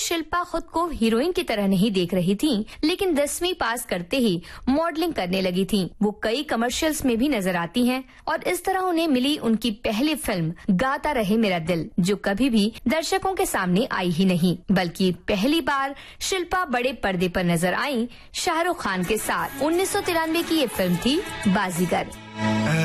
शिल्पा खुद को हीरोइन की तरह नहीं देख रही थी, लेकिन 10वीं पास करते ही मॉडलिंग करने लगी थी। वो कई कमर्शियल्स में भी नजर आती हैं और इस तरह उन्हें मिली उनकी पहली फिल्म गाता रहे मेरा दिल, जो कभी भी दर्शकों के सामने आई ही नहीं, बल्कि पहली बार शिल्पा बड़े पर्दे पर नजर आई शाहरुख खान के साथ। 1993 की ये फिल्म थी बाजीगर।